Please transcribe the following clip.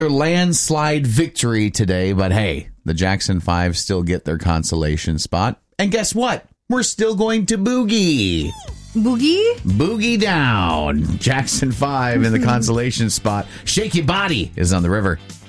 landslide victory today, but hey, the Jackson 5 still get their consolation spot. And guess what? We're still going to boogie. Boogie? Boogie down. Jackson 5 in the consolation spot. Shake Your Body is on the river.